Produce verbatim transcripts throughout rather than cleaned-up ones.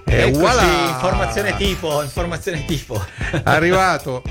E Eccoci, voilà! informazione tipo, informazione tipo. Arrivato.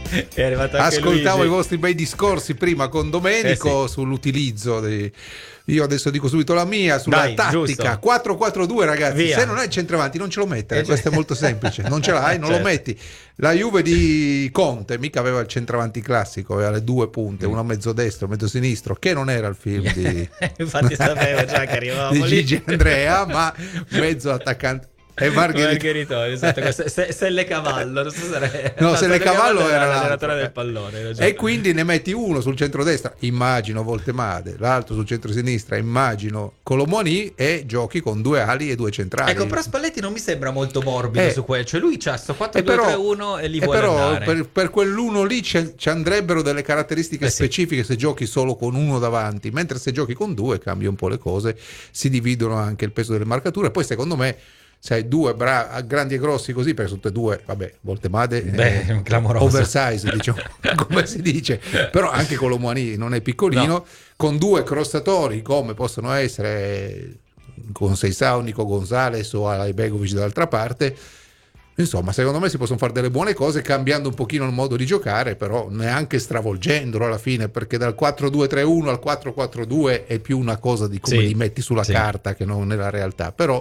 È arrivato anche Ascoltavo Luigi. i vostri bei discorsi prima con Domenico Eh sì. sull'utilizzo dei... Io adesso dico subito la mia sulla Dai, tattica giusto. quattro quattro due, ragazzi. Via. Se non hai il centravanti non ce lo mettere, Eh, questo è cioè- molto semplice. Non ce l'hai, non lo Certo. metti. La Juve di Conte mica aveva il centravanti classico, aveva le due punte, Mm. uno mezzo destro, mezzo sinistro, che non era il film di, Infatti sapevo già che arrivavamo di lì. Gigi Andrea, ma mezzo attaccante. E Margherita. Margheritone, esatto, questo- se- Selle Cavallo, non so se era... No, Selle Cavallo era l'allenatore l'altro. del pallone. hai ragione. E quindi ne metti uno sul centrodestra, immagino Voltemade, l'altro sul centrosinistra, immagino Colomoni, e giochi con due ali e due centrali. Ecco, però Spalletti non mi sembra molto morbido Eh. su quello, cioè lui c'ha sto quattro E due però, tre uno e li e vuole però andare. per, per quell'uno lì ci ci andrebbero delle caratteristiche Eh sì. specifiche se giochi solo con uno davanti, mentre se giochi con due cambia un po' le cose, si dividono anche il peso delle marcature. Poi secondo me se hai due bra- grandi e grossi così, perché tutte e due, vabbè, Voltemade Beh, eh, clamoroso. oversize, diciamo, come si dice, però anche Colomani non è piccolino, No. con due crossatori come possono essere con Seisao, Nico Gonzalez o Alay Begovic dall'altra parte. Insomma, secondo me si possono fare delle buone cose cambiando un pochino il modo di giocare, però neanche stravolgendolo alla fine, perché dal quattro due tre uno al quattro quattro due è più una cosa di come Sì, li metti sulla sì. carta che non nella realtà. Però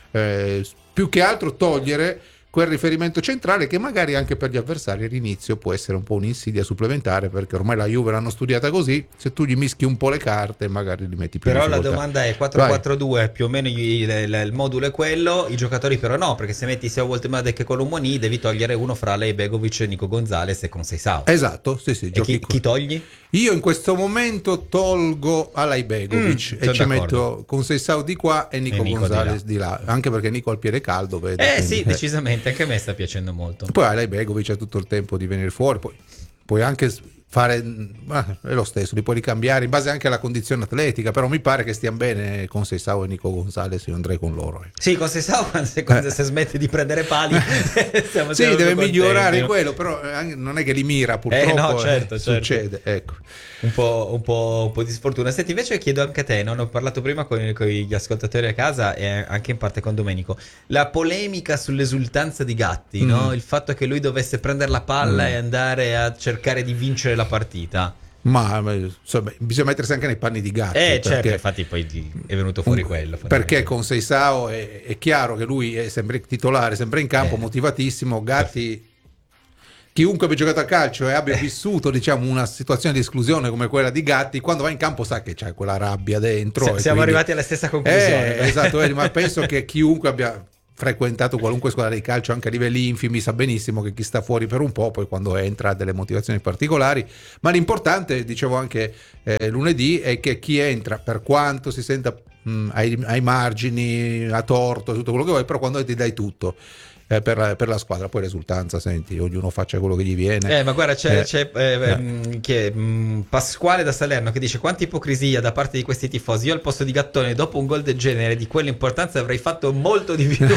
eh, più che altro togliere quel riferimento centrale che magari anche per gli avversari all'inizio può essere un po' un'insidia supplementare, perché ormai la Juve l'hanno studiata così, se tu gli mischi un po' le carte magari li metti più in Però la difficoltà. domanda è quattro quattro due, più o meno il, il- il modulo è quello, i giocatori però no, perché se metti sia Voltemade che Colomoni devi togliere uno fra lei, Begovic, Nico Gonzalez e con Seisao. Esatto, sì sì, E giochi chi, con- chi togli? Io in questo momento tolgo Alay Begovic Mm, e sono ci d'accordo. metto con Seisao di qua e Nico, E Nico Gonzalez di là. anche perché Nico ha il piede caldo, vedo, Eh quindi, sì, eh. decisamente, anche a me sta piacendo molto. Poi Alay Begovic ha tutto il tempo di venire fuori, poi puoi anche fare, ma è lo stesso, li puoi ricambiare in base anche alla condizione atletica, però mi pare che stiano bene con Seisao e Nico Gonzalez, io andrei con loro. eh. Sì, con Seisao quando, quando se smette di prendere pali stiamo Sì, siamo deve contenti, migliorare no? quello, però eh, non è che li mira, purtroppo Eh, no, eh, certo, certo. succede, ecco. Un po', un, po', un po' di sfortuna. Senti, invece chiedo anche a te, no? Ne ho parlato prima con, con gli ascoltatori a casa e anche in parte con Domenico. La polemica sull'esultanza di Gatti, Mm. no? Il fatto che lui dovesse prendere la palla Mm. e andare a cercare di vincere la partita. Ma ma, insomma, bisogna mettersi anche nei panni di Gatti, Eh, certo, perché infatti poi di- è venuto fuori quello. perché con Seisao è, è chiaro che lui è sempre titolare, sempre in campo, Eh. motivatissimo. Gatti, chiunque abbia giocato a calcio e abbia vissuto, diciamo, una situazione di esclusione come quella di Gatti, quando va in campo sa che c'è quella rabbia dentro. Si- e siamo quindi- arrivati alla stessa conclusione. Eh, esatto, vedi, ma penso che chiunque abbia frequentato qualunque squadra di calcio anche a livelli infimi sa benissimo che chi sta fuori per un po' poi quando entra ha delle motivazioni particolari, ma l'importante, dicevo anche eh, lunedì, è che chi entra, per quanto si senta mh, ai, ai margini, a torto, tutto quello che vuoi, però quando ti dai tutto eh, per, la, per la squadra, poi risultanza, senti, ognuno faccia quello che gli viene. Eh, ma guarda, c'è, Eh, c'è eh, eh. mh, che, mh, Pasquale da Salerno che dice: quanta ipocrisia da parte di questi tifosi. Io al posto di Gattone, dopo un gol del genere di quell'importanza, avrei fatto molto di più.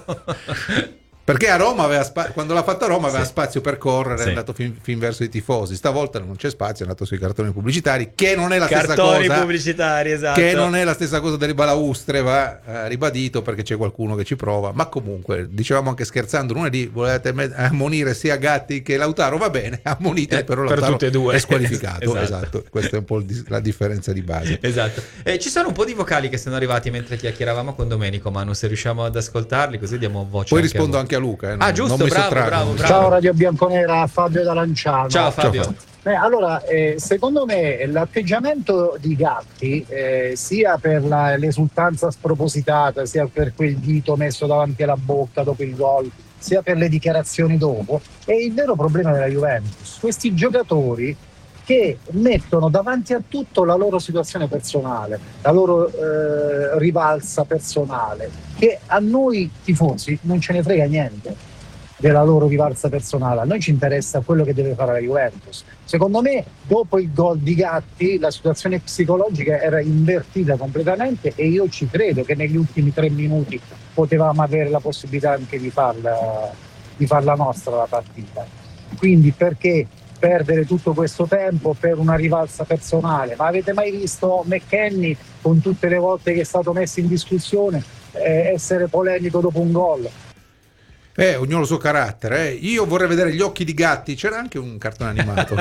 Perché a Roma aveva spa- quando l'ha fatto a Roma aveva Sì. spazio per correre, Sì. è andato fin, fin verso i tifosi. Stavolta non c'è spazio, è andato sui cartoni pubblicitari, che non è la stessa Cartoni cosa. pubblicitari, esatto. Che non è la stessa cosa delle balaustre, va eh, ribadito, perché c'è qualcuno che ci prova. Ma comunque, dicevamo anche scherzando lunedì, volete me- ammonire sia Gatti che Lautaro, va bene, ammonite, Eh, però per Lautaro tutte e due. è squalificato. Esatto. Esatto. Questa è un po' il dis- la differenza di base. Esatto. Eh, ci sono un po' di vocali che sono arrivati mentre chiacchieravamo con Domenico, Manu, se riusciamo ad ascoltarli così diamo voce. Poi anche rispondo a voi. anche a Luca. eh, Ah, non- giusto, non mi bravo, sottraggo, bravo, non mi bravo. Ciao Radio Bianconera, Fabio da Lanciano. Ciao Fabio. Ciao. Beh, allora, eh, secondo me l'atteggiamento di Gatti, eh, sia per la- l'esultanza spropositata, sia per quel dito messo davanti alla bocca dopo il gol, sia per le dichiarazioni dopo, è il vero problema della Juventus. Questi giocatori che mettono davanti a tutto la loro situazione personale, la loro eh, rivalsa personale, che a noi tifosi non ce ne frega niente della loro rivalsa personale, a noi ci interessa quello che deve fare la Juventus. Secondo me dopo il gol di Gatti la situazione psicologica era invertita completamente e io ci credo che negli ultimi tre minuti potevamo avere la possibilità anche di farla, di farla nostra la partita. Quindi perché perdere tutto questo tempo per una rivalsa personale? Ma avete mai visto McKennie, con tutte le volte che è stato messo in discussione, eh, essere polemico dopo un gol. Eh, ognuno il suo carattere. Eh. Io vorrei vedere gli occhi di Gatti. C'era anche un cartone animato.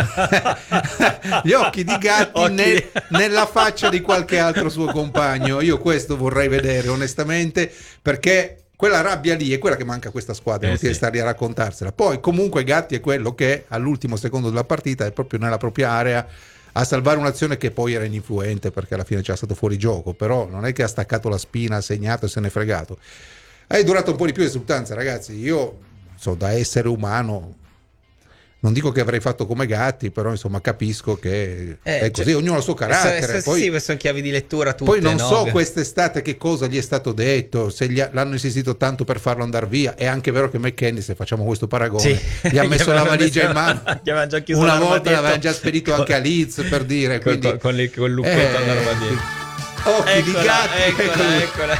Gli occhi di Gatti Occhi. nel- nella faccia di qualche altro suo compagno. Io questo vorrei vedere, onestamente, perché quella rabbia lì è quella che manca a questa squadra. Eh, non tiene sì. stare a raccontarsela. Poi, comunque, Gatti è quello che all'ultimo secondo della partita è proprio nella propria area a salvare un'azione che poi era ininfluente perché alla fine c'era stato fuori gioco. Però non è che ha staccato la spina, ha segnato e se n'è fregato. È durato un po' di più esultanza, ragazzi. Io so, da essere umano, non dico che avrei fatto come Gatti, però insomma capisco che Eh, è così, cioè, ognuno ha il suo carattere. Sì, Poi, sì, sono chiavi di lettura tutte, poi non no? so quest'estate che cosa gli è stato detto, se gli ha- l'hanno insistito tanto per farlo andare via. È anche vero che McKennie, se facciamo questo paragone, Sì. gli ha messo Gli la avevano valigia in messo- mano. gli avevano già chiuso Una l'armadietto. volta l'avevano già spedito anche a Leeds, per dire. Con, Quindi, con, con il, col lucchetto Eh, all'armadietto. occhi di Eccola, Gatti, eccola, eccoli.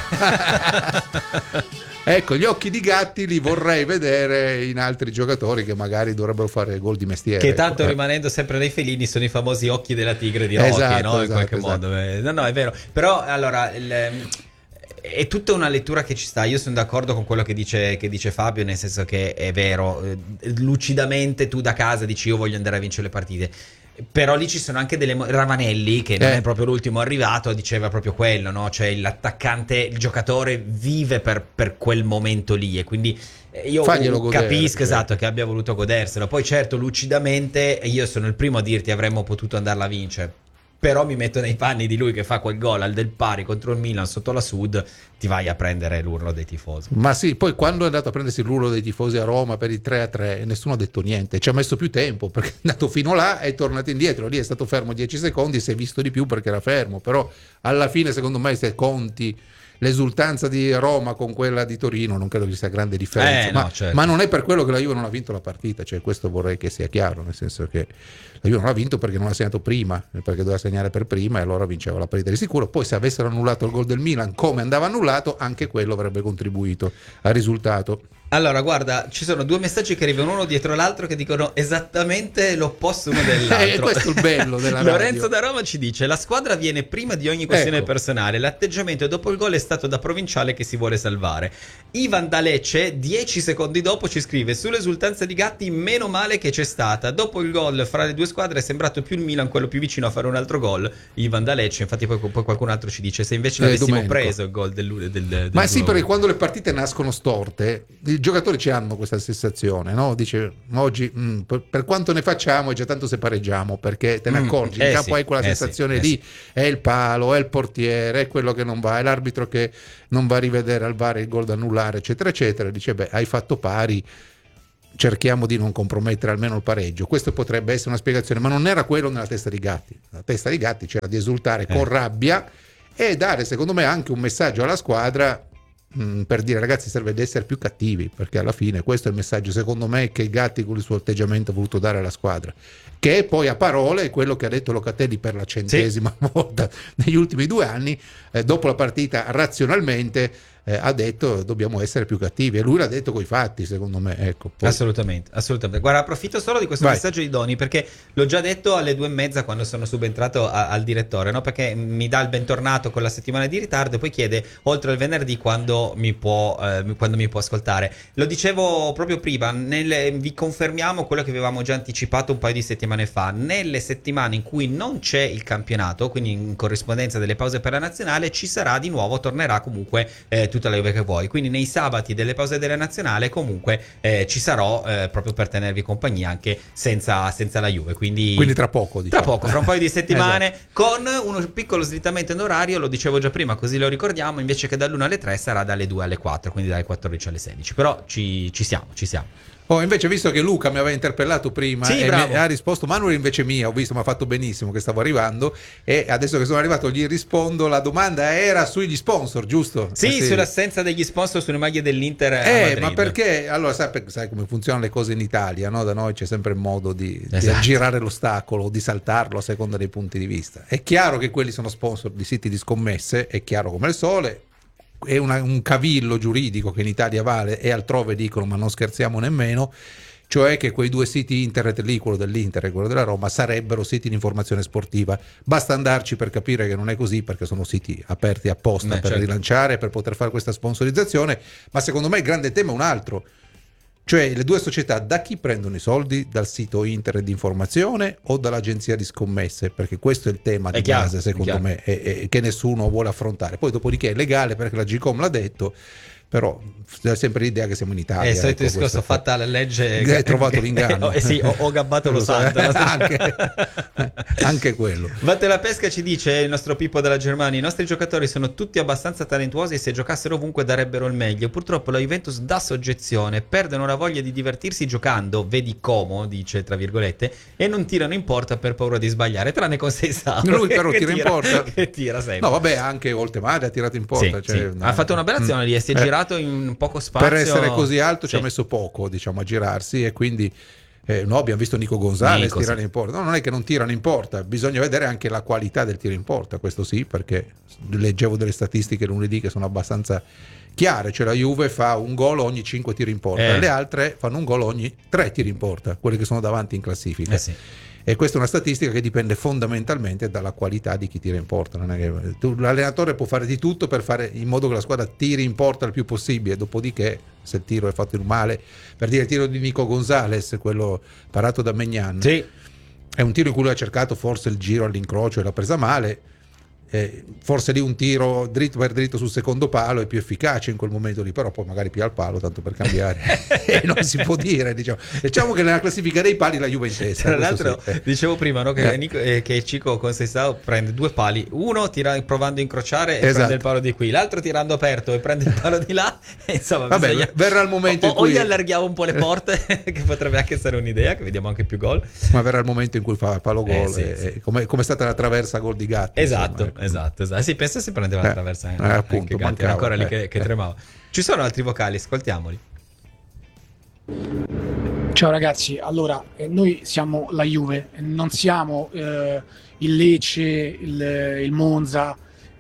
eccola. Ecco, gli occhi di Gatti li vorrei vedere in altri giocatori che magari dovrebbero fare gol di mestiere. Che tanto, ecco. rimanendo sempre nei felini, sono i famosi occhi della tigre di Rocky, Esatto, no? In esatto, qualche esatto. modo. Eh, No, no, è vero. Però, allora, il- è tutta una lettura che ci sta. Io sono d'accordo con quello che dice, che dice Fabio, nel senso che è vero. eh, Lucidamente tu da casa dici io voglio andare a vincere le partite. Però lì ci sono anche delle mo- Ravanelli, che non Eh. è proprio l'ultimo arrivato, diceva proprio quello, no? Cioè l'attaccante, il giocatore vive per, per quel momento lì, e quindi eh, io Faglielo godere, capisco, cioè. esatto, che abbia voluto goderselo. Poi certo, lucidamente io sono il primo a dirti avremmo potuto andarla a vincere, però mi metto nei panni di lui che fa quel gol al del pari contro il Milan sotto la Sud, ti vai a prendere l'urlo dei tifosi. Ma sì, poi quando è andato a prendersi l'urlo dei tifosi a Roma per il tre a tre, nessuno ha detto niente, ci ha messo più tempo perché è andato fino là, è tornato indietro, lì è stato fermo dieci secondi, si è visto di più perché era fermo, però alla fine secondo me se conti l'esultanza di Roma con quella di Torino non credo ci sia grande differenza, Eh, ma, no, certo. ma non è per quello che la Juve non ha vinto la partita, cioè questo vorrei che sia chiaro, nel senso che la Juve non ha vinto perché non ha segnato prima, perché doveva segnare per prima e allora vinceva la partita di sicuro. Poi se avessero annullato il gol del Milan come andava annullato, anche quello avrebbe contribuito al risultato. Allora, guarda, ci sono due messaggi che arrivano uno dietro l'altro che dicono esattamente l'opposto uno dell'altro. E questo è il bello della radio. Lorenzo da Roma ci dice: la squadra viene prima di ogni questione Ecco. personale. L'atteggiamento dopo il gol è stato da provinciale che si vuole salvare. Ivan da Lecce, dieci secondi dopo, ci scrive: sull'esultanza di Gatti, meno male che c'è stata. Dopo il gol fra le due squadre è sembrato più il Milan quello più vicino a fare un altro gol. Ivan da Lecce, infatti, poi, poi qualcun altro ci dice: se invece Eh, l'avessimo Domenico. preso il gol del, del, del Ma sì, del- perché quando le partite nascono storte, i giocatori ci hanno questa sensazione, no? Dice oggi mh, per, per quanto ne facciamo è già tanto se pareggiamo, perché te ne Mm, accorgi, eh in campo sì, hai quella eh sensazione sì, eh lì, è il palo, è il portiere, è quello che non va, è l'arbitro che non va a rivedere al V A R il gol da annullare, eccetera, eccetera. Dice, beh, hai fatto pari, cerchiamo di non compromettere almeno il pareggio. Questo potrebbe essere una spiegazione, ma non era quello nella testa di Gatti. Nella testa di Gatti c'era di esultare Eh. con rabbia e dare, secondo me, anche un messaggio alla squadra mh, per dire ragazzi serve di essere più cattivi, perché alla fine questo è il messaggio secondo me che Gatti con il suo atteggiamento ha voluto dare alla squadra, che poi a parole è quello che ha detto Locatelli per la centesima volta negli ultimi due anni, eh, dopo la partita razionalmente eh, ha detto dobbiamo essere più cattivi, e lui l'ha detto coi fatti secondo me, ecco. Poi- Assolutamente, assolutamente. Guarda, approfitto solo di questo Vai. messaggio di Doni perché l'ho già detto alle due e mezza quando sono subentrato a- al direttore, no? Perché mi dà il bentornato con la settimana di ritardo e poi chiede oltre al venerdì quando mi può, eh, quando mi può ascoltare. Lo dicevo proprio prima, nelle- vi confermiamo quello che avevamo già anticipato un paio di settimane fa. Nelle settimane in cui non c'è il campionato, quindi in corrispondenza delle pause per la nazionale, ci sarà di nuovo, tornerà comunque eh, tutta la Juve che vuoi. Quindi nei sabati delle pause della nazionale comunque eh, ci sarò eh, proprio per tenervi compagnia anche senza, senza la Juve. Quindi, Quindi tra poco, diciamo. tra poco, fra un paio di settimane, Esatto. con uno piccolo slittamento in orario, lo dicevo già prima, così lo ricordiamo, invece che dall'una alle tre sarà dalle due alle quattro, quindi dalle quattordici alle sedici. Però ci, ci siamo, ci siamo. Oh, invece visto che Luca mi aveva interpellato prima Sì, e bravo. mi ha risposto, Manuel invece mia, ho visto, mi ha fatto benissimo che stavo arrivando, e adesso che sono arrivato gli rispondo. La domanda era sugli sponsor, giusto? Sì, Eh sull'assenza degli sponsor sulle maglie dell'Inter a Eh, Madrid. ma perché allora sai, sai come funzionano le cose in Italia, no? Da noi c'è sempre il modo di, di Esatto. aggirare l'ostacolo, di saltarlo a seconda dei punti di vista. È chiaro che quelli sono sponsor di siti di scommesse, è chiaro come il sole, è una- un cavillo giuridico che in Italia vale e altrove dicono, ma non scherziamo nemmeno, cioè che quei due siti internet lì, quello dell'Inter e quello della Roma, sarebbero siti di informazione sportiva. Basta andarci per capire che non è così, perché sono siti aperti apposta Beh, per certo. rilanciare, per poter fare questa sponsorizzazione. Ma secondo me il grande tema è un altro, cioè le due società da chi prendono i soldi? Dal sito internet di informazione o dall'agenzia di scommesse? Perché questo è il tema È di chiaro, base, è secondo chiaro. me, e, e che nessuno vuole affrontare. Poi dopodiché è legale perché la Gcom l'ha detto, però c'è sempre l'idea che siamo in Italia. È il solito ecco, discorso, questo è fatta la legge, Hai trovato l'inganno. Eh sì, ho, ho gabbato lo santo. anche, anche quello. Vatte la pesca ci dice il nostro Pippo della Germania: i nostri giocatori sono tutti abbastanza talentuosi e se giocassero ovunque darebbero il meglio. Purtroppo la Juventus dà soggezione, perdono la voglia di divertirsi giocando, vedi Como, dice tra virgolette, e non tirano in porta per paura di sbagliare, tranne con Seisao. Lui però che tira in porta. Che tira sempre. No, vabbè, anche Oltemare ha tirato in porta. Sì, cioè, sì. no. Ha fatto un'operazione Mm. lì e si è Eh. girato in poco spazio. Per essere così alto ci Sì. ha messo poco, diciamo, a girarsi, e quindi eh, no, abbiamo visto Nico Gonzalez Nico, tirare sì. in porta. No, non è che non tirano in porta, bisogna vedere anche la qualità del tiro in porta, questo sì, perché leggevo delle statistiche lunedì che sono abbastanza chiare, cioè la Juve fa un gol ogni cinque tiri in porta, Eh. le altre fanno un gol ogni tre tiri in porta, quelle che sono davanti in classifica. Eh sì. E questa è una statistica che dipende fondamentalmente dalla qualità di chi tira in porta. Non è che tu, l'allenatore può fare di tutto per fare in modo che la squadra tiri in porta il più possibile, dopodiché se il tiro è fatto in male, per dire il tiro di Nico Gonzalez, quello parato da Maignan, Sì. è un tiro in cui lui ha cercato forse il giro all'incrocio e l'ha presa male. Eh, forse lì un tiro dritto per dritto sul secondo palo è più efficace in quel momento lì, però poi magari più al palo tanto per cambiare e non si può dire, diciamo. Diciamo che nella classifica dei pali la Juve è in testa. Tra questo l'altro, sì. Eh. dicevo prima, no, che, Eh. Nico, eh, che Cico con Seisao prende due pali, uno tira provando a incrociare e Esatto. prende il palo di qui, l'altro tirando aperto e prende il palo di là. E insomma, Vabbè, bisogna- verrà il momento o, in cui o gli allarghiamo un po' le porte, che potrebbe anche essere un'idea, che vediamo anche più gol. Ma verrà il momento in cui fa il palo Eh, gol, sì, e- sì. e come, come è stata la traversa gol di Gatti. Esatto, insomma, ecco. esatto, esatto. Sì, pensa se prendeva la Eh, traversa eh, anche appunto, Gatti, era mancava, ancora lì eh, che, che eh. tremava. Ci sono altri vocali, ascoltiamoli. Ciao ragazzi, allora eh, noi siamo la Juve, non siamo eh, il Lecce, il, il Monza,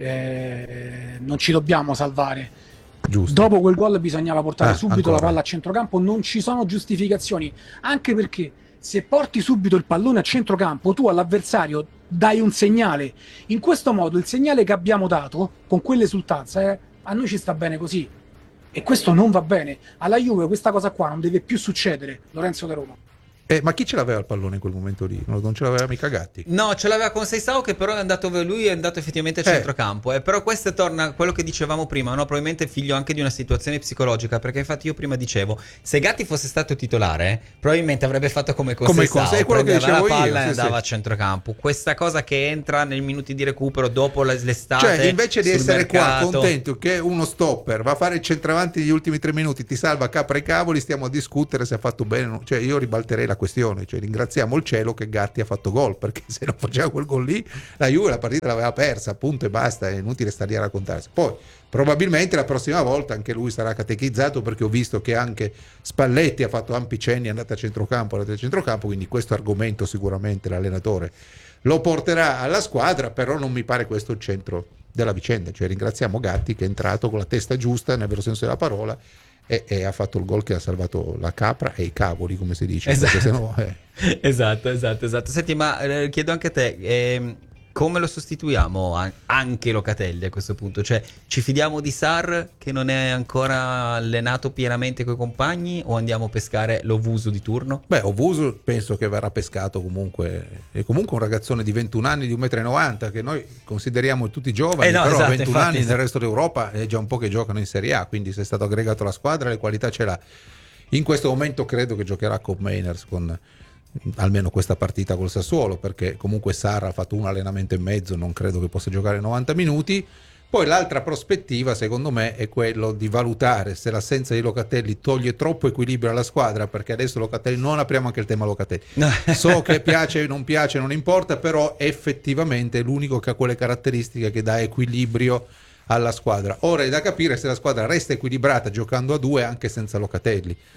eh, non ci dobbiamo salvare. Giusto. Dopo quel gol bisognava portare Ah, subito ancora. la palla a centrocampo, non ci sono giustificazioni, anche perché se porti subito il pallone a centrocampo tu all'avversario dai un segnale. In questo modo il segnale che abbiamo dato con quell'esultanza, eh, a noi ci sta bene così. E questo non va bene. Alla Juve questa cosa qua non deve più succedere. Lorenzo da Roma. Eh, ma chi ce l'aveva il pallone in quel momento lì? Non, non ce l'aveva mica Gatti. No, ce l'aveva con Seisao, che però è andato lui è andato effettivamente a Eh. centrocampo. Eh, però questo torna a quello che dicevamo prima, no? Probabilmente figlio anche di una situazione psicologica, perché infatti io prima dicevo, se Gatti fosse stato titolare, eh, probabilmente avrebbe fatto come con Come Seisao, con- è quello che prendeva la dicevo io, palla e sì, andava sì. a centrocampo. Questa cosa che entra nei minuti di recupero dopo la- l'estate, Cioè, invece di sul essere mercato. qua contento che uno stopper va a fare il centravanti negli ultimi tre minuti, ti salva capra e cavoli, stiamo a discutere se ha fatto bene o no. Cioè, io ribalterei la questione, cioè ringraziamo il cielo che Gatti ha fatto gol, perché se non faceva quel gol lì la Juve la partita l'aveva persa, punto e basta, è inutile stare lì a raccontarsi. Poi probabilmente la prossima volta anche lui sarà catechizzato, perché ho visto che anche Spalletti ha fatto ampi cenni, è andato a centrocampo, è andato a centrocampo, quindi questo argomento sicuramente l'allenatore lo porterà alla squadra, però non mi pare questo il centro della vicenda. Cioè ringraziamo Gatti che è entrato con la testa giusta nel vero senso della parola e, e ha fatto il gol che ha salvato la capra e i cavoli, come si dice, Esatto. perché sennò, eh. Esatto, esatto, esatto. Senti, ma eh, chiedo anche a te, ehm, come lo sostituiamo an- anche Locatelli a questo punto? Cioè, ci fidiamo di Sarr che non è ancora allenato pienamente coi compagni, o andiamo a pescare l'Ovuso di turno? Beh, Ovuso penso che verrà pescato comunque, è comunque un ragazzone di ventuno anni, di un metro e novanta, che noi consideriamo tutti giovani, Eh no, però a esatto, ventuno infatti, anni sì. nel resto d'Europa è già un po' che giocano in Serie A, quindi se è stato aggregato alla squadra le qualità ce l'ha. In questo momento credo che giocherà con Mainers, con almeno questa partita col Sassuolo, perché comunque Sarr ha fatto un allenamento e mezzo, non credo che possa giocare novanta minuti. Poi l'altra prospettiva secondo me è quello di valutare se l'assenza di Locatelli toglie troppo equilibrio alla squadra, perché adesso Locatelli, non apriamo anche il tema Locatelli, so che piace, non piace, non importa, però effettivamente è l'unico che ha quelle caratteristiche che dà equilibrio alla squadra. Ora è da capire se la squadra resta equilibrata giocando a due anche senza Locatelli.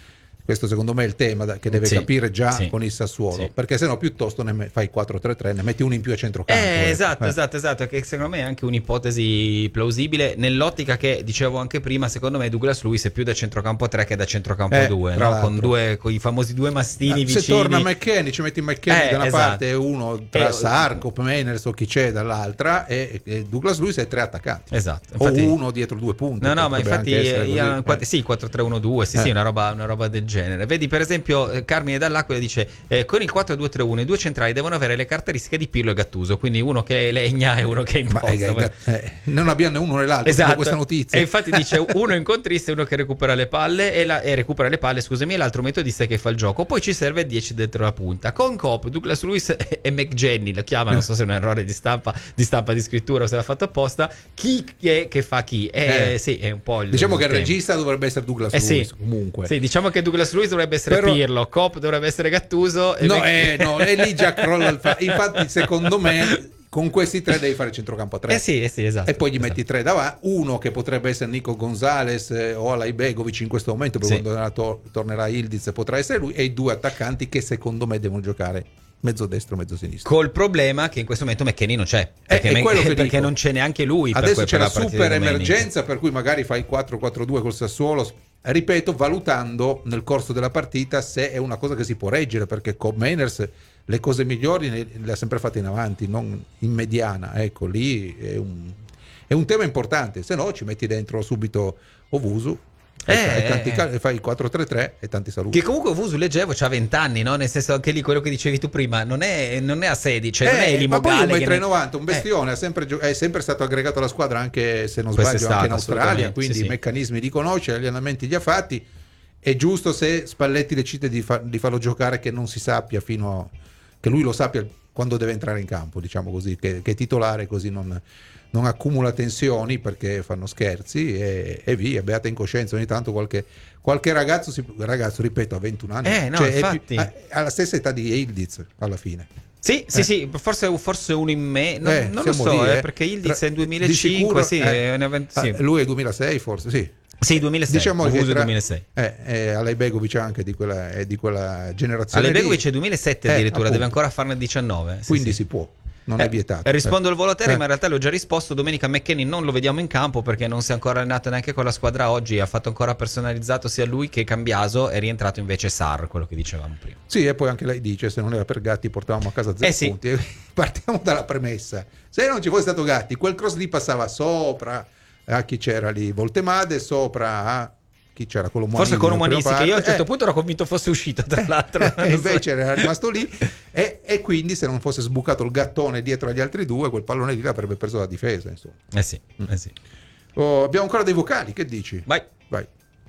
Questo secondo me è il tema da, che deve sì, capire già sì, con il Sassuolo, sì. perché sennò piuttosto ne me- fai quattro tre tre, ne metti uno in più a centrocampo. Eh, ecco. esatto, Eh. esatto, esatto, che secondo me è anche un'ipotesi plausibile nell'ottica che dicevo anche prima, secondo me Douglas Luiz è più da centrocampo tre che da centrocampo Eh, due, tra no? Con l'altro. due con i famosi due mastini Ah, vicini. se torna McKennie, ci metti McKennie Eh, da una esatto. parte e uno tra Eh, Sarko, Meiners o chi c'è dall'altra, e, e Douglas Luiz è tre attaccanti. Esatto, O infatti- uno dietro due punti. No, no, ma potrebbe infatti anche essere io- così. quatt- Eh. sì, quattro tre uno due, sì, Eh. sì, una roba, una roba del genere. Vedi, per esempio, eh, Carmine Dall'Aquila dice eh, con il quattro due tre uno i due centrali devono avere le caratteristiche di Pirlo e Gattuso, quindi uno che legna e uno che Ma imposta. eh, eh, non abbiamo né uno né l'altro, Esatto. dopo questa notizia. E infatti dice uno incontrista e uno che recupera le palle e, la, e recupera le palle, scusami, e l'altro metodista che fa il gioco. Poi ci serve dieci dentro la punta. Con Coop, Douglas Luiz e, e McGenny, lo chiama, non so se è un errore di stampa, di stampa di scrittura o se l'ha fatto apposta. Chi è che fa chi? Eh, Eh. sì, è un po' il Diciamo il che il tema. regista dovrebbe essere Douglas Eh sì. Luiz comunque. Sì, diciamo che Douglas Luiz dovrebbe essere Però- Pirlo, Coop dovrebbe essere Gattuso e No, Mc- eh, no, e lì già crolla il fa- Infatti, secondo me, con questi tre devi fare centrocampo a tre. Eh sì, eh sì, esatto. E poi gli esatto. metti tre davanti, uno che potrebbe essere Nico Gonzalez eh, o Alaibegovic in questo momento, poi Sì. quando to- tornerà Ildiz potrà essere lui, e i due attaccanti che secondo me devono giocare mezzo destro, mezzo sinistro. Col problema che in questo momento McKennie non c'è, perché, è Me- quello che perché dico. non c'è neanche lui. per Adesso que- c'è per la partita super di domenica. emergenza, per cui magari fai quattro quattro due col Sassuolo, ripeto, valutando nel corso della partita se è una cosa che si può reggere, perché con Meiners le cose migliori ne- le ha sempre fatte in avanti, non in mediana. Ecco, lì è un, è un tema importante, se no ci metti dentro subito Ovusu e, Eh, e tanti eh, cal- e fai il quattro tre tre e tanti saluti. Che comunque Vusu leggevo c'ha venti anni, no? Nel senso, anche lì quello che dicevi tu prima, non è, non è a sedici, cioè non è Eh, ma poi Limogale un che metro e ne- novanta, un Eh. bestione, ha sempre gio- è sempre stato aggregato alla squadra, anche se non sbaglio Quest'estate, anche in Australia, assolutamente, quindi sì, i sì. meccanismi li conosce, gli allenamenti li ha fatti. È giusto, se Spalletti decide di, fa- di farlo giocare, che non si sappia fino a, che lui lo sappia quando deve entrare in campo, diciamo così, che, che è titolare, così non, non accumula tensioni perché fanno scherzi e, e via, beata incoscienza. Ogni tanto qualche, qualche ragazzo, si, ragazzo, ripeto, ha ventuno anni, Eh, no, cioè, è infatti. più- ha, ha la stessa età di Ildiz alla fine. Sì, sì, Eh. sì, forse, forse uno in me, non, Eh, non lo siamo so, lì, eh, eh. perché Ildiz Tra- è nel di duemilacinque, sicuro, sì, eh. è una venti- sì. Ah, lui è duemilasei forse, sì. Sì, duemilasei, Diciamo che Vusu tra- duemilasei. eh, eh, Alaibegovic anche di quella, è di quella generazione Ale lì. Begovic è duemilasette Eh, addirittura, deve appunto. ancora farne diciannove. sì, Quindi sì. si può, non Eh, è vietato. rispondo al volo a te, Eh. ma in realtà l'ho già risposto. Domenica McKennie non lo vediamo in campo perché non si è ancora allenato neanche con la squadra oggi. Ha fatto ancora personalizzato sia lui che Cambiaso. È rientrato invece Sarr, quello che dicevamo prima. Sì, e poi anche lei dice: se non era per Gatti portavamo a casa zero Eh sì. punti. Partiamo dalla premessa: se non ci fosse stato Gatti, quel cross lì passava sopra a chi c'era lì, Voltemade, sopra a chi c'era, quello Forse con Umanisti, che io a un certo Eh, punto ero convinto fosse uscito, tra l'altro. e invece era rimasto lì, e, e quindi se non fosse sbucato il gattone dietro agli altri due, quel pallone lì l'avrebbe preso la difesa, insomma. Eh sì, eh sì. Oh, abbiamo ancora dei vocali, che dici? Vai. Vai.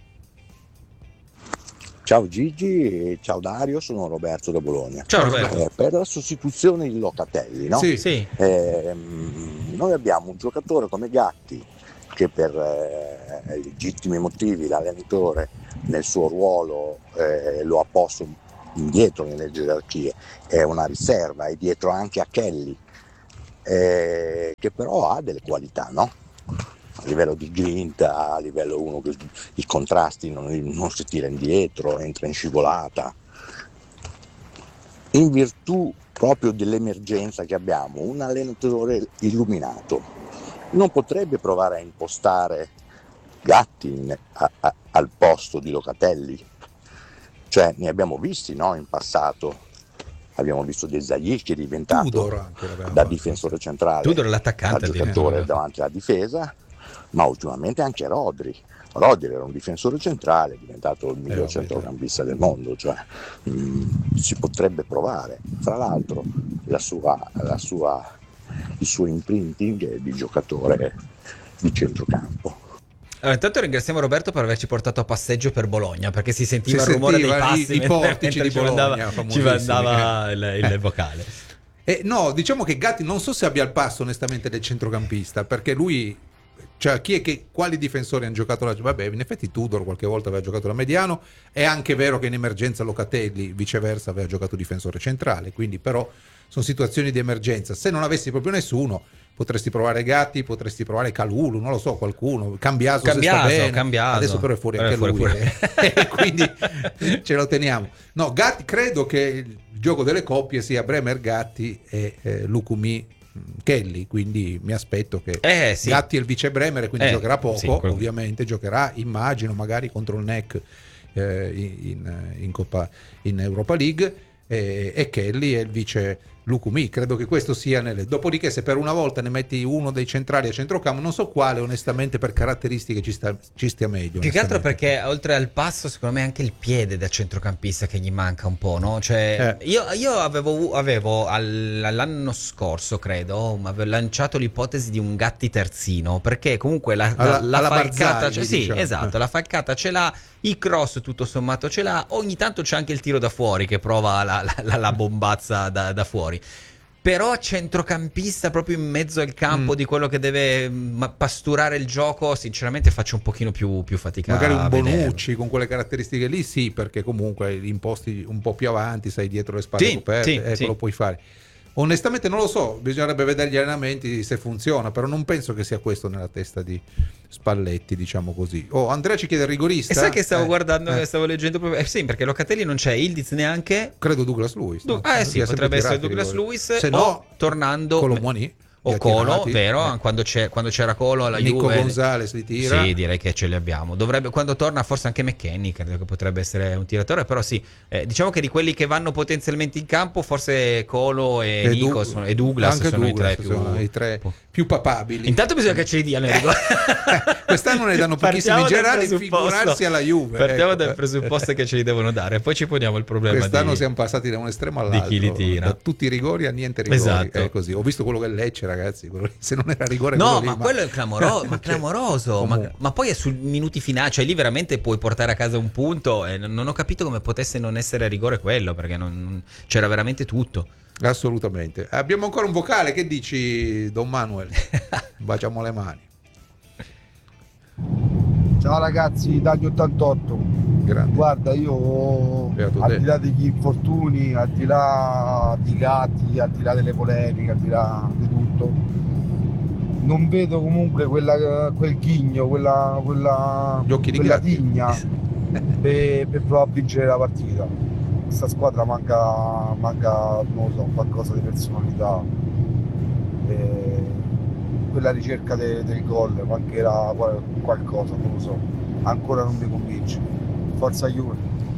Ciao Gigi e ciao Dario, sono Roberto da Bologna. Ciao Roberto. Eh, per la sostituzione di Locatelli, no? Sì. Sì. Ehm, noi abbiamo un giocatore come Gatti che per eh, legittimi motivi l'allenatore nel suo ruolo eh, lo ha posto indietro nelle gerarchie, è una riserva, è dietro anche a Kelly, eh, che però ha delle qualità, no? A livello di grinta, a livello uno che i contrasti non, non si tira indietro, entra in scivolata. In virtù proprio dell'emergenza che abbiamo, un allenatore illuminato non potrebbe provare a impostare Gatti in, a, a, al posto di Locatelli? Cioè, ne abbiamo visti, no, in passato. Abbiamo visto De Zayis che è diventato Tudor anche l'aveva da fatto. difensore centrale Tudor l'attaccante a giocatore addirittura. davanti alla difesa, ma ultimamente anche Rodri. Rodri era un difensore centrale, è diventato il miglior vabbè, centrocampista del mondo, cioè mh, si potrebbe provare. Fra l'altro la sua, la sua, il suo imprinting è di giocatore di centrocampo. Allora, intanto ringraziamo Roberto per averci portato a passeggio per Bologna, perché si sentiva Si il rumore dei sentiva i- passi i mentre- portici mentre di ci Bologna, mandava, ci famosissimi, mandava eh. il, il Eh. vocale. Eh, no, diciamo che Gatti non so se abbia il passo onestamente del centrocampista, perché lui cioè chi è che, quali difensori hanno giocato la, vabbè, in effetti Tudor qualche volta aveva giocato da mediano, è anche vero che in emergenza Locatelli viceversa aveva giocato difensore centrale, quindi però sono situazioni di emergenza. Se non avessi proprio nessuno potresti provare Gatti, potresti provare Kalulu, non lo so, qualcuno, Cambiaso, Cambiaso, se sta bene. Cambiaso. Adesso però è fuori Però anche è fuori lui pure. eh. Quindi ce lo teniamo. No, Gatti, credo che il gioco delle coppie sia Bremer Gatti e eh, Lukumi Kelly, quindi mi aspetto che Eh, sì. Gatti è il vice Bremer, quindi Eh, giocherà poco, sì, quello- ovviamente giocherà, immagino, magari contro il N E C eh, in, in Coppa, in Europa League, e, e Kelly è il vice Lukumi. Credo che questo sia nelle. Dopodiché, se per una volta ne metti uno dei centrali a centrocampo, non so quale, onestamente, per caratteristiche ci, sta, ci stia meglio. Più che altro onestamente. perché oltre al passo, secondo me anche il piede da centrocampista che gli manca un po', no? Cioè, Eh. io, io avevo, avevo al- l'anno scorso, credo, avevo lanciato l'ipotesi di un Gatti terzino, perché comunque la, Alla- la, la alla falcata, Barzagli, cioè, sì, diciamo. esatto, la falcata ce l'ha, i cross tutto sommato ce l'ha, ogni tanto c'è anche il tiro da fuori che prova la, la- la- la bombazza da, da fuori. Però a centrocampista proprio in mezzo al campo Mm. di quello che deve mm, pasturare il gioco, sinceramente faccio un pochino più, più fatica Magari a un vederlo. Bonucci con quelle caratteristiche lì, sì, perché comunque imposti un po' più avanti, sei dietro le spalle Sì, coperte, sì, ecco, sì. lo puoi fare. Onestamente non lo so, bisognerebbe vedere gli allenamenti se funziona, però non penso che sia questo nella testa di Spalletti, diciamo così. Oh, Andrea ci chiede il rigorista. E sai che stavo Eh, guardando, eh, stavo leggendo proprio. Eh sì, perché Locatelli non c'è, Ildiz neanche. credo Douglas Lewis. Du- no? ah, eh Lui sì, ha sempre potrebbe essere tirato i Douglas rigori. Lewis. Se o no, tornando. Colomoni. O Colo, vero? Quando, c'è, quando c'era Colo alla Nico Juve. Gonzalez li tira. Sì, direi che ce li abbiamo. Dovrebbe, quando torna, forse anche McKennie, credo che potrebbe essere un tiratore. Però sì, eh, diciamo che di quelli che vanno potenzialmente in campo, forse Colo e, E Nico Du- sono- e Douglas anche sono Douglas i tre più, sono i tre più papabili. Intanto bisogna che ce li diano i rigori. Quest'anno ne danno pochissimi Partiamo dal Gerrard, presupposto- figurarsi alla Juve. Partiamo ecco. dal presupposto che ce li devono dare, poi ci poniamo il problema Quest'anno di... siamo passati da un estremo di all'altro, chi li tira. da tutti i rigori a niente rigori. Esatto. È così. Ho visto quello che è Lecce, ragazzi. quello lì, se non era rigore, No, quello lì, ma quello è clamoro- ma Cioè, clamoroso. ma, comunque. ma poi è sui minuti finali, cioè lì veramente puoi portare a casa un punto. E non, non ho capito come potesse non essere rigore quello, perché non- non- c'era veramente tutto. Assolutamente. Abbiamo ancora un vocale. Che dici, Don Manuel? Baciamo le mani. Ciao ragazzi, dagli ottantotto. Grande. Guarda, io Beato al te. di là degli infortuni, al di là di Gatti, al di là delle polemiche, al di là di tutto, non vedo comunque quella, quel ghigno, quella, quella, Gli occhi di quella Gatti. tigna per, per provare a vincere la partita. Questa squadra manca, manca, non lo so, qualcosa di personalità. E quella ricerca de- del gol mancherà qual- qualcosa, non lo so. Ancora non mi convince. Forza Juve.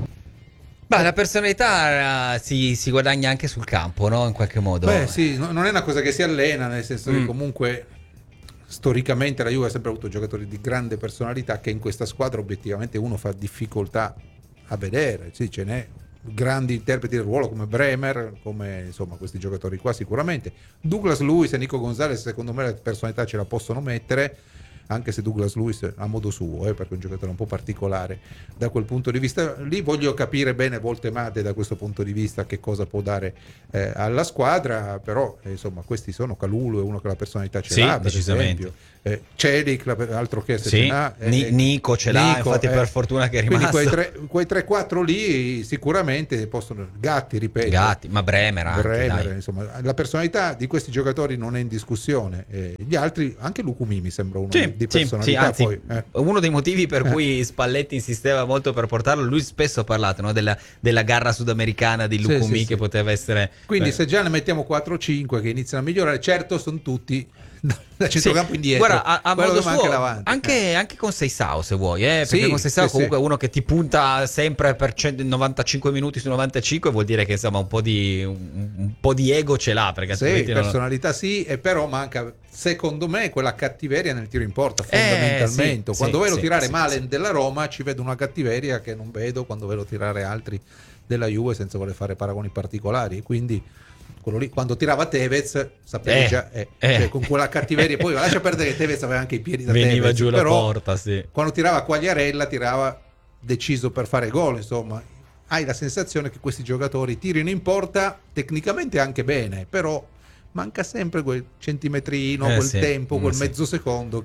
Beh, la personalità eh, si, si guadagna anche sul campo, no? In qualche modo. Beh, sì, no- non è una cosa che si allena, nel senso che Mm. comunque storicamente la Juve ha sempre avuto giocatori di grande personalità che in questa squadra obiettivamente uno fa difficoltà a vedere. Sì, ce n'è grandi interpreti del ruolo come Bremer, come insomma questi giocatori qua sicuramente. Douglas Lewis e Nico Gonzalez secondo me la personalità ce la possono mettere, anche se Douglas Lewis a modo suo, eh, perché è un giocatore un po' particolare da quel punto di vista lì. Voglio capire bene Voltemade da questo punto di vista che cosa può dare eh, alla squadra, però eh, insomma questi sono. Calulu è uno che la personalità ce Sì, l'ha, per decisamente. esempio. eh, Celic, la- altro che se Sì, ce n'ha, eh, Ni- eh, Nico ce l'ha, Nico, infatti eh. per fortuna che è Quindi rimasto. quei tre, quei tre quattro lì sicuramente possono. Gatti, ripeto, Gatti, ma Bremer anche, Bremer, dai. insomma, la personalità di questi giocatori non è in discussione. Eh, gli altri, anche Lukumi mi sembra uno Sì, di sì, personalità. sì, anzi, poi, eh. uno dei motivi per Eh. cui Spalletti insisteva molto per portarlo, lui spesso ha parlato, no, della, della garra sudamericana di Sì, Lukumi, sì, che sì. poteva essere. Quindi beh, se già ne mettiamo quattro o cinque che iniziano a migliorare, certo sono tutti da centrocampo sì, indietro. guarda, a, a Quello modo che manca suo, davanti. anche, anche con Seisao se vuoi, eh, perché Sì, con Seisao sì, comunque sì. è uno che ti punta sempre per cento novantacinque minuti su novantacinque, vuol dire che insomma un po' di, un, un po' di ego ce l'ha, perché Sì, altrimenti non- personalità sì, e però manca secondo me quella cattiveria nel tiro in porta Eh, fondamentalmente. sì, Quando sì, vedo sì, tirare sì, Malen sì. della Roma ci vedo una cattiveria che non vedo quando vedo tirare altri della Juve, senza voler fare paragoni particolari. Quindi quello lì, quando tirava Tevez sapevi Eh, già eh, eh. cioè, con quella cattiveria. Poi lascia perdere che Tevez aveva anche i piedi da veniva Tevez, giù la però porta, sì. quando tirava Quagliarella tirava deciso per fare gol, insomma. Hai la sensazione che questi giocatori tirino in porta tecnicamente anche bene, però manca sempre quel centimetrino, Eh, quel sì, tempo, mm, quel sì. mezzo secondo che,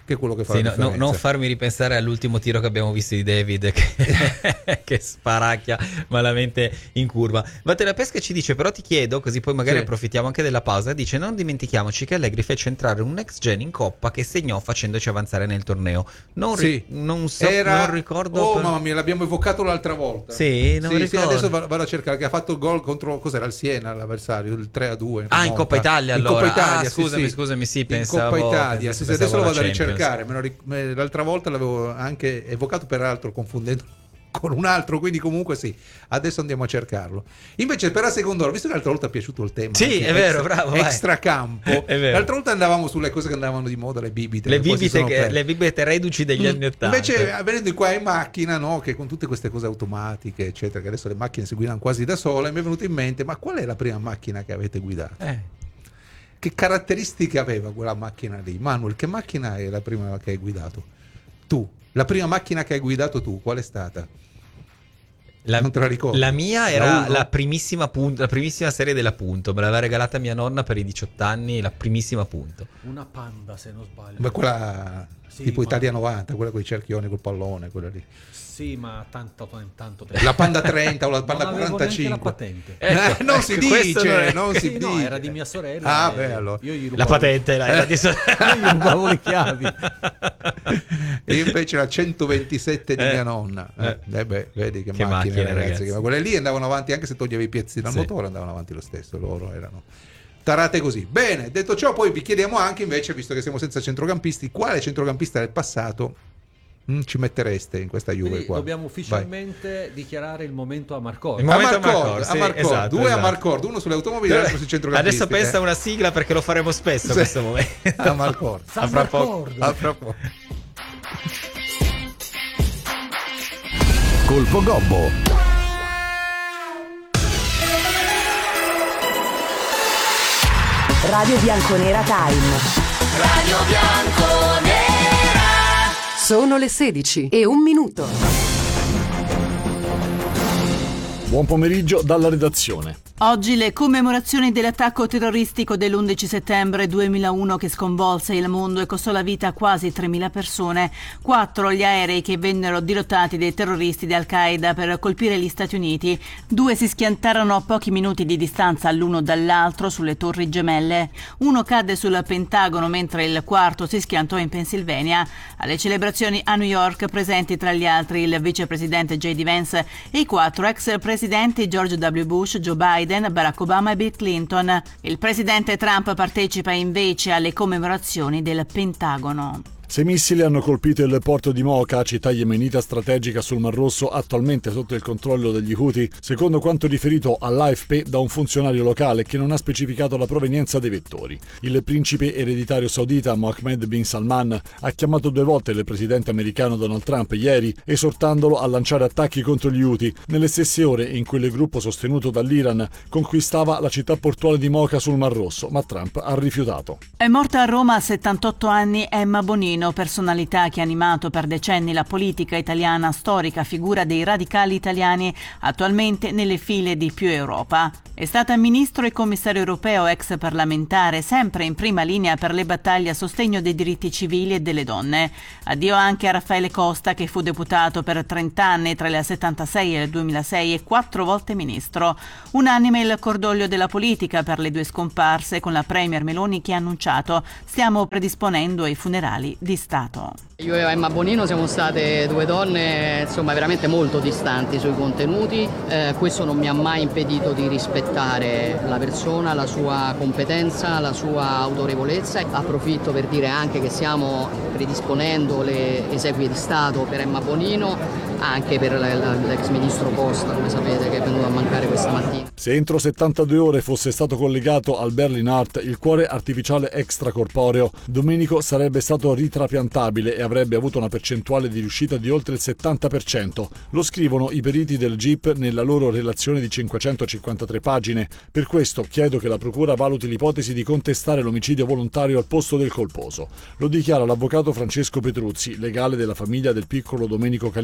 che è quello che fa sì, la no, no, differenza. non farmi ripensare all'ultimo tiro che abbiamo visto di David che, che sparacchia malamente in curva. Vattene Pesca ci dice, però ti chiedo, così poi magari Sì. approfittiamo anche della pausa, dice non dimentichiamoci che Allegri fece entrare un next gen in Coppa che segnò facendoci avanzare nel torneo. Non, ri- Sì. non, so, Era... non ricordo Oh per- mamma mia, l'abbiamo evocato l'altra volta. Sì, non sì, sì, ricordo. adesso vado vado a cercare, che ha fatto il gol contro, cos'era, il Siena l'avversario, il tre a due. Ah, in Coppa Italia in allora. Coppa Italia, ah, sì, scusami, sì. scusami, sì, In pensavo Coppa Italia, sì, sì, pensavo adesso lo alla vado a Champions. ricercare, me lo ric- me- l'altra volta l'avevo anche evocato, peraltro confondendo con un altro, quindi comunque sì, adesso andiamo a cercarlo. Invece per la seconda ora, visto che l'altra volta è piaciuto il tema, Sì, anche è vero, extra, bravo, vai. extracampo, È vero. l'altra volta andavamo sulle cose che andavano di moda, le bibite, Le che poi si bibite, sono che, perse. le bibite reduci degli anni ottanta. Invece venendo qua in macchina, no, che con tutte queste cose automatiche eccetera, che adesso le macchine si guidano quasi da sole, mi è venuto in mente, ma qual è la prima macchina che avete guidato? Eh. Che caratteristiche aveva quella macchina lì? Manuel, che macchina è la prima che hai guidato? Tu, la prima macchina che hai guidato tu, qual è stata? La, Non te la ricordi? La mia La era uno? la primissima punto, la primissima serie della Punto, me l'aveva regalata mia nonna per i diciotto anni, la primissima Punto. Una Panda, se non sbaglio. Beh, quella Sì, tipo ma- Italia novanta, quella con i cerchioni, col pallone, quella lì. Sì, ma tanto, tanto tempo. La Panda trenta o la Non Panda avevo neanche la quarantacinque. patente. Ecco, Eh, non si ecco, questo dice, non è- non si Sì, no, dice. era di mia sorella. Ah, e beh, allora. Io gli La rubavo, patente la, era di so- io gli rubavo le chiavi. E invece la centoventisette di Eh. mia nonna. Eh, Eh. eh beh, vedi che, Che macchine, macchine, ragazzi. ragazzi. Che- ma quelle lì andavano avanti anche se toglievi i pezzi dal Sì. motore, andavano avanti lo stesso. Loro erano tarate così. Bene, detto ciò, poi vi chiediamo anche invece, visto che siamo senza centrocampisti, quale centrocampista del passato mm, ci mettereste in questa Juve Quindi qua? dobbiamo Vai. ufficialmente dichiarare il momento a Marconi. Il A momento Marcord, Marcord, a sì, Marcord, esatto, due a esatto. Marcord, uno sulle automobili e l'altro sui centrocampisti. Adesso pensa a eh. una sigla perché lo faremo spesso Sì. questo momento. A Marcord. A fra poco. A fra poco. Colpo Gobbo. Radio Bianconera Time. Radio Bianconera. Sono le sedici e un minuto. Buon pomeriggio dalla redazione. Oggi le commemorazioni dell'attacco terroristico dell'undici settembre duemilauno che sconvolse il mondo e costò la vita a quasi tremila persone. Quattro gli aerei che vennero dirottati dai terroristi di Al-Qaeda per colpire gli Stati Uniti. Due si schiantarono a pochi minuti di distanza l'uno dall'altro sulle torri gemelle. Uno cadde sul Pentagono mentre il quarto si schiantò in Pennsylvania. Alle celebrazioni a New York presenti tra gli altri il vicepresidente J D Vance e i quattro ex presidenti George W. Bush, Joe Biden, Barack Obama e Bill Clinton. Il presidente Trump partecipa invece alle commemorazioni del Pentagono. Sei missili hanno colpito il porto di Mocha, città yemenita strategica sul Mar Rosso, attualmente sotto il controllo degli Houthi, secondo quanto riferito all'A F P da un funzionario locale che non ha specificato la provenienza dei vettori. Il principe ereditario saudita Mohammed bin Salman ha chiamato due volte il presidente americano Donald Trump ieri, esortandolo a lanciare attacchi contro gli Houthi, nelle stesse ore in cui il gruppo sostenuto dall'Iran conquistava la città portuale di Mocha sul Mar Rosso, ma Trump ha rifiutato. È morta a Roma a settantotto anni Emma Bonino, personalità che ha animato per decenni la politica italiana, storica figura dei radicali italiani, attualmente nelle file di Più Europa. È stata ministro e commissario europeo, ex parlamentare, sempre in prima linea per le battaglie a sostegno dei diritti civili e delle donne. Addio anche a Raffaele Costa, che fu deputato per trenta anni tra il settantasei e il duemilasei e quattro volte ministro. Unanime il cordoglio della politica per le due scomparse, con la premier Meloni che ha annunciato: stiamo predisponendo ai funerali di Stato. Io e Emma Bonino siamo state due donne insomma veramente molto distanti sui contenuti, eh, questo non mi ha mai impedito di rispettare la persona, la sua competenza, la sua autorevolezza. Approfitto per dire anche che stiamo predisponendo le esequie di Stato per Emma Bonino, anche per l'ex ministro Costa, come sapete, che è venuto a mancare questa mattina. Se entro settantadue ore fosse stato collegato al Berlin Heart, il cuore artificiale extracorporeo, Domenico sarebbe stato ritrapiantabile e avrebbe avuto una percentuale di riuscita di oltre il settanta per cento. Lo scrivono i periti del G I P nella loro relazione di cinquecentocinquantatré pagine. Per questo chiedo che la procura valuti l'ipotesi di contestare l'omicidio volontario al posto del colposo. Lo dichiara l'avvocato Francesco Petruzzi, legale della famiglia del piccolo Domenico Caliendo,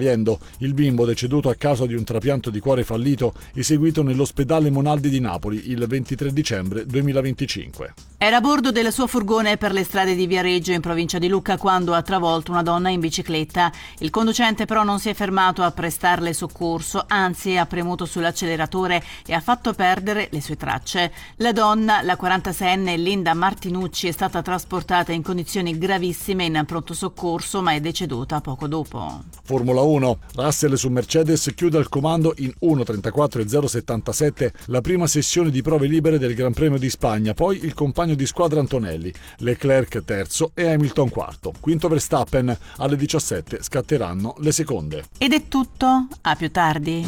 Il bimbo, deceduto a causa di un trapianto di cuore fallito, eseguito nell'ospedale Monaldi di Napoli il ventitré dicembre duemilaventicinque. Era a bordo del suo furgone per le strade di Viareggio in provincia di Lucca quando ha travolto una donna in bicicletta. Il conducente però non si è fermato a prestarle soccorso, anzi ha premuto sull'acceleratore e ha fatto perdere le sue tracce. La donna, la quarantaseienne Linda Martinucci, è stata trasportata in condizioni gravissime in pronto soccorso ma è deceduta poco dopo. Formula uno. Russell su Mercedes chiude al comando in uno trentaquattro e zero settantasette la prima sessione di prove libere del Gran Premio di Spagna, poi il compagno di squadra Antonelli, Leclerc terzo e Hamilton quarto. Quinto Verstappen, alle diciassette scatteranno le seconde. Ed è tutto, a più tardi.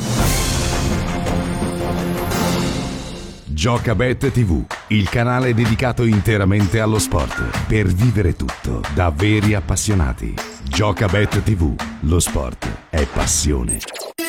Giocabet tivù, il canale dedicato interamente allo sport, per vivere tutto da veri appassionati. Giocabet tivù, lo sport è passione.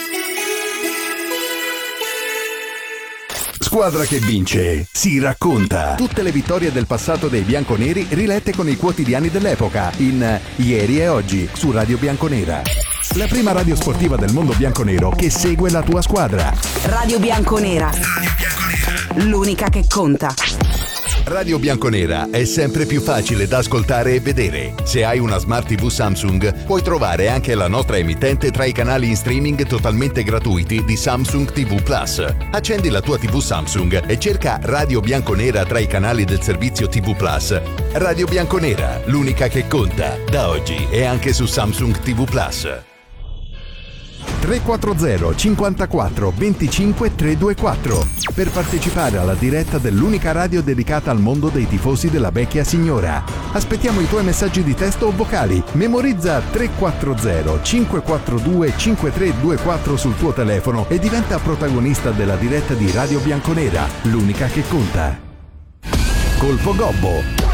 Squadra che vince si racconta. Tutte le vittorie del passato dei bianconeri rilette con i quotidiani dell'epoca in Ieri e Oggi su Radio Bianconera. La prima radio sportiva del mondo bianconero che segue la tua squadra. Radio Bianconera. L'unica che conta. Radio Bianconera è sempre più facile da ascoltare e vedere. Se hai una Smart tivù Samsung, puoi trovare anche la nostra emittente tra i canali in streaming totalmente gratuiti di Samsung tivù Plus. Accendi la tua tivù Samsung e cerca Radio Bianconera tra i canali del servizio tivù Plus. Radio Bianconera, l'unica che conta, da oggi e anche su Samsung tivù Plus. tre quattro zero cinquantaquattro venticinque trecentoventiquattro per partecipare alla diretta dell'unica radio dedicata al mondo dei tifosi della vecchia signora. Aspettiamo i tuoi messaggi di testo o vocali. Memorizza tre quattro zero cinque quattro due cinque tre due quattro sul tuo telefono e diventa protagonista della diretta di Radio Bianconera, l'unica che conta. Colpo Gobbo.